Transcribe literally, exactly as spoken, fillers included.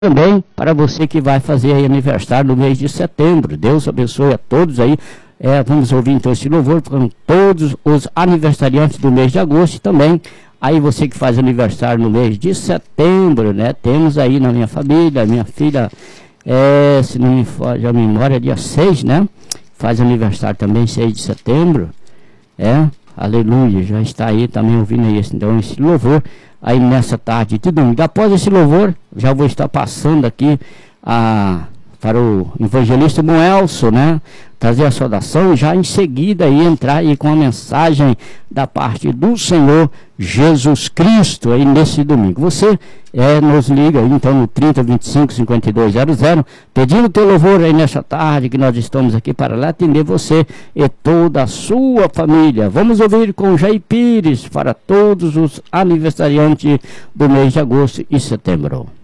Também para você que vai fazer aí aniversário no mês de setembro. Deus abençoe a todos aí. É, vamos ouvir então esse louvor com todos os aniversariantes do mês de agosto e também aí você que faz aniversário no mês de setembro, né? Temos aí na minha família, minha filha, é, se não me foge a memória, dia seis, né? Faz aniversário também, seis de setembro. É, aleluia, já está aí também ouvindo aí, então esse louvor aí nessa tarde de domingo. Após esse louvor, já vou estar passando aqui a, para o evangelista Moelso, né? Trazer a saudação e já em seguida aí entrar aí com a mensagem da parte do Senhor Jesus Cristo aí nesse domingo. Você é, nos liga aí, então no trinta, vinte e cinco, cinquenta e dois zero zero, pedindo teu louvor aí nessa tarde que nós estamos aqui para lá atender você e toda a sua família. Vamos ouvir com Jair Pires para todos os aniversariantes do mês de agosto e setembro.